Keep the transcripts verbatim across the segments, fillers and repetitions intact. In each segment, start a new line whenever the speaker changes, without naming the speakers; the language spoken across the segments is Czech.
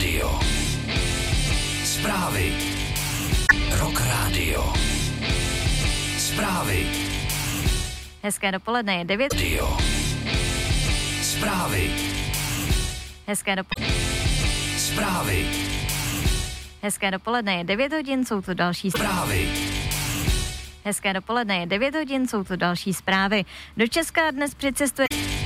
Radio. Zprávy. Rock Radio. Zprávy.
Hezké dopoledne, je devět.
Radio. Zprávy.
Hezké dopoledne.
Zprávy.
Hezké dopoledne, je devět hodin, jsou tu další
Zprávy.
Hezké dopoledne, je devět hodin, jsou tu další zprávy. Do Česka dnes přicestuje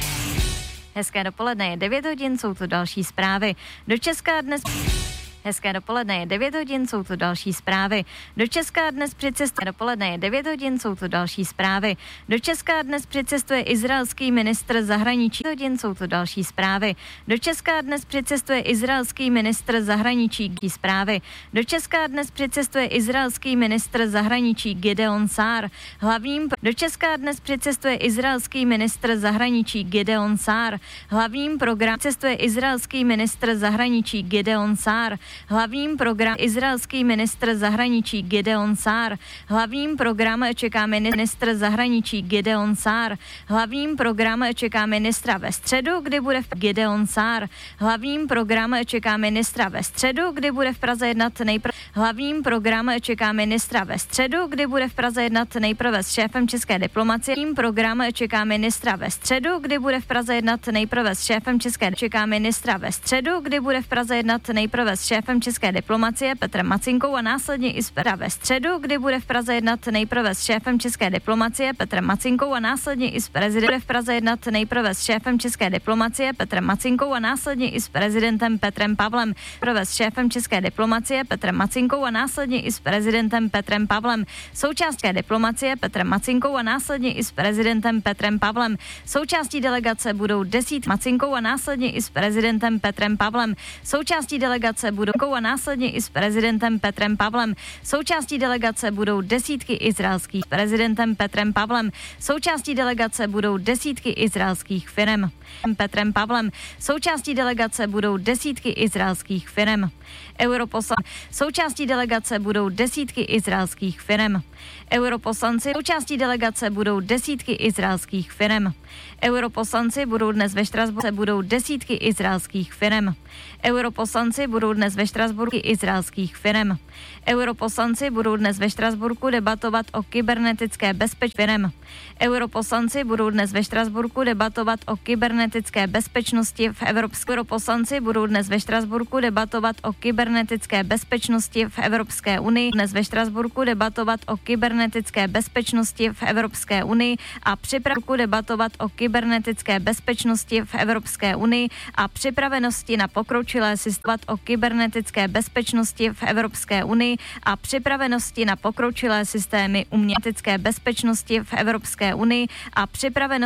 Hezké dopoledne, je devět hodin, jsou tu další zprávy. Do Česka dnes Hezké dopoledne, je devět hodin, jsou tu další zprávy. Do Česka dnes přicestuje dopoledne, je devět hodin, jsou tu další zprávy. Do Česka dnes přicestuje izraelský ministr zahraničí. hodin jsou tu další zprávy. Do Česka dnes přicestuje izraelský ministr zahraničí. Zprávy. Do Česka dnes přicestuje izraelský ministr zahraničí Gideon Sár. Hlavním do Česka dnes přicestuje izraelský ministr zahraničí Gideon Sár. Hlavním program cestuje izraelský ministr zahraničí Gideon Sár. Hlavním program izraelský ministr zahraničí Gideon Sár. Hlavním program čeká ministr zahraničí Gideon Sár. Hlavním program čeká ministra ve středu, kdy bude v Gideon Sár. Hlavním program čeká ministra ve středu, kdy bude v Praze jednat nejprve. Hlavním program čeká ministra ve středu, kdy bude v Praze jednat nejprve s šéfem české diplomacie. Hlavním program čeká ministra ve středu, kdy bude v Praze jednat nejprve s šéfem české čeká ministra ve středu, kdy bude v Praze jednat nejprve s šéfem české diplomacie Petrem Macinkou a následně i zpět ve středu, kdy bude v Praze jednat nejprve s šéfem české diplomacie Petrem Macinkou a následně i s prezidentem v Praze jednat nejprve s šéfem české diplomacie Petrem Macinkou a následně i s prezidentem Petrem Pavlem. Prvé s šéfem české diplomacie Petrem Macinkou a následně i s prezidentem Petrem Pavlem. Součástí diplomacie Petrem Macinkou a následně i s prezidentem Petrem Pavlem. Součástí delegace budou desít Macinkou a následně i s prezidentem Petrem Pavlem. Součástí delegace budou a následně i s prezidentem Petrem Pavlem. Součástí delegace budou desítky izraelských prezidentem Petrem Pavlem. Součástí delegace budou desítky izraelských firem. Petrem Pavlem. Součástí delegace budou desítky izraelských firem. Europoslan. Součástí delegace budou desítky izraelských firem. Europoslanci. Součástí delegace budou desítky izraelských firem. Europoslanci budou dnes ve Štrasburku budou desítky izraelských firem. Europoslanci budou dnes ve Štrasburku izraelských firem. Europoslanci budou dnes ve Štrasburku debatovat o kybernetické bezpečnosti firem. Europoslanci budou dnes ve Štrasburku debatovat o kybernetické bezpečnosti v Evropské. Europoslanci budou dnes ve Štrasburku debatovat o kybernetické bezpečnosti v Evropské unii. Dnes ve Štrasburku debatovat o kybernetické bezpečnosti v Evropské unii a připravu debatovat o kybernetické bezpečnosti v Evropské unii a připravenosti na pokročilé systémy o kybernetické bezpečnosti v Evropské unii a připravenosti na pokročilé systémy umělecké bezpečnosti v Evropské unii a připravenosti